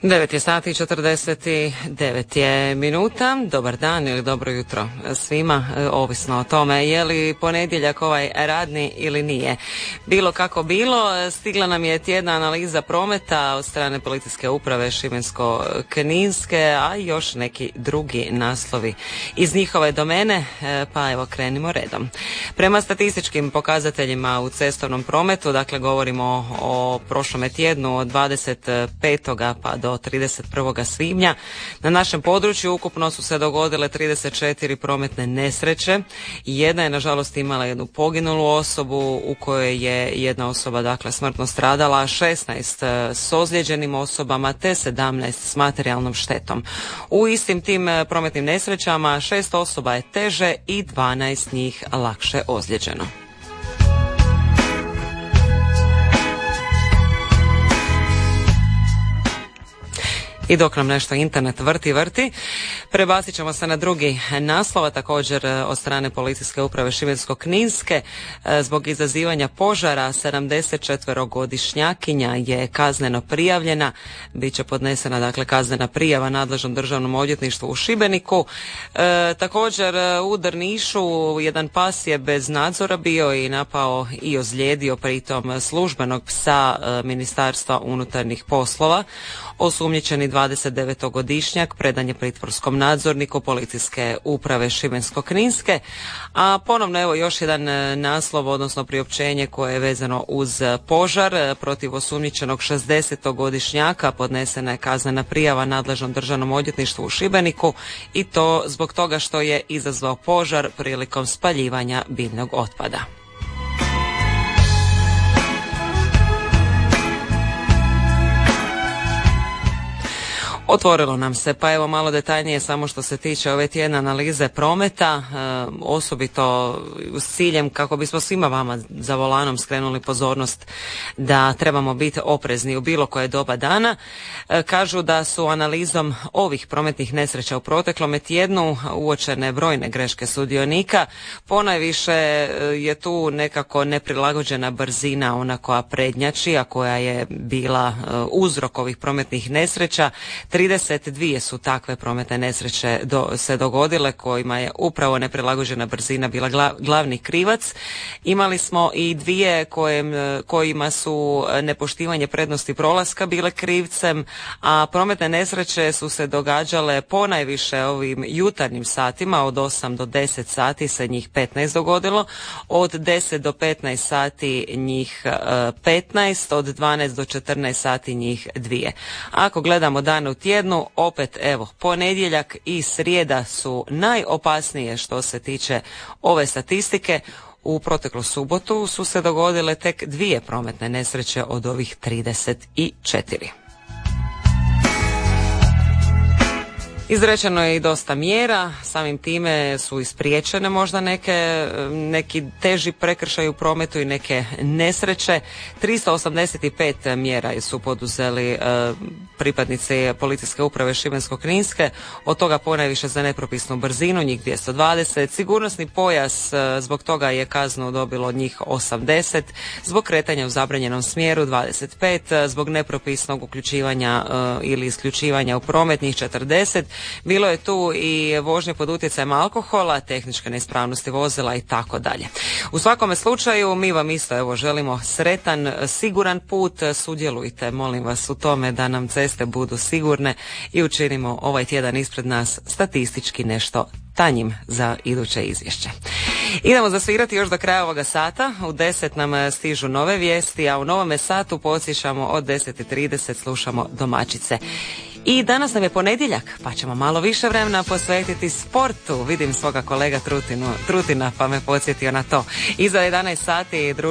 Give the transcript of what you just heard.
9 je sati i 49 je minuta. Dobar dan ili dobro jutro svima, ovisno o tome je li ponedjeljak ovaj radni ili nije. Bilo kako bilo, stigla nam je tjedna analiza prometa od strane Policijske uprave Šibensko-kninske, a i još neki drugi naslovi iz njihove domene, pa evo krenimo redom. Prema statističkim pokazateljima u cestovnom prometu, dakle govorimo o prošlome tjednu od 25. pa do 31. svibnja. Na našem području ukupno su se dogodile 34 prometne nesreće. Jedna je nažalost imala jednu poginulu osobu u kojoj je jedna osoba dakle smrtno stradala, 16 s ozlijeđenim osobama te 17 s materijalnom štetom. U istim tim prometnim nesrećama 6 osoba je teže i 12 njih lakše ozlijeđeno. I dok nam nešto internet vrti, prebacit ćemo se na drugi naslov, također od strane Policijske uprave Šibensko-kninske. Zbog izazivanja požara 74-godišnjakinja je kazneno prijavljena. Biće podnesena dakle kaznena prijava nadležnom državnom odvjetništvu u Šibeniku. Također u Drnišu jedan pas je bez nadzora bio i napao i ozlijedio pritom službenog psa Ministarstva unutarnjih poslova. Osumnjičeni 29-godišnjak predan je pritvorskom nadzorniku Policijske uprave Šibensko-kninske, a ponovno evo još jedan naslov, odnosno priopćenje koje je vezano uz požar. Protiv osumnjičenog 60-godišnjaka podnesena je kaznena prijava nadležnom državnom odvjetništvu u Šibeniku i to zbog toga što je izazvao požar prilikom spaljivanja biljnog otpada. Otvorilo nam se, pa evo malo detaljnije samo što se tiče ove tjedne analize prometa, osobito s ciljem kako bismo svima vama za volanom skrenuli pozornost da trebamo biti oprezni u bilo koje doba dana. Kažu da su analizom ovih prometnih nesreća u proteklome tjednu uočene brojne greške sudionika. Ponajviše je tu nekako neprilagođena brzina, ona koja prednjači, a koja je bila uzrok ovih prometnih nesreća. 32 su takve prometne nesreće se dogodile kojima je upravo neprilagođena brzina bila glavni krivac. Imali smo i dvije kojima su nepoštivanje prednosti prolaska bile krivcem, a prometne nesreće su se događale ponajviše ovim jutarnjim satima, od 8 do 10 sati se njih 15 dogodilo, od 10 do 15 sati njih 15, od 12 do 14 sati njih 2. Ako gledamo dane u tjednu, opet evo ponedjeljak i srijeda su najopasnije što se tiče ove statistike. U proteklu subotu su se dogodile tek 2 prometne nesreće od ovih 34. Izrečeno je i dosta mjera, samim time su ispriječene možda neki teži prekršaji u prometu i neke nesreće. 385 mjera su poduzeli pripadnici Policijske uprave Šibensko-kninske, od toga ponajviše za nepropisnu brzinu, njih 220, sigurnosni pojas, zbog toga je kaznu dobilo od njih 80, zbog kretanja u zabranjenom smjeru 25, zbog nepropisnog uključivanja ili isključivanja u promet njih 40, bilo je tu i vožnje pod utjecajem alkohola, tehničke neispravnosti vozila i tako dalje. U svakome slučaju mi vam isto evo želimo sretan, siguran put, sudjelujte molim vas u tome da nam ceste budu sigurne i učinimo ovaj tjedan ispred nas statistički nešto tanjim za iduće izvješće. Idemo zasvirati još do kraja ovoga sata. U 10 nam stižu nove vijesti, a u novome satu podsjećamo od 10:30 slušamo domaćice. I danas nam je ponedjeljak, pa ćemo malo više vremena posvetiti sportu. Vidim svoga kolega Trutina, pa me podsjetio na to. Iza 11 sati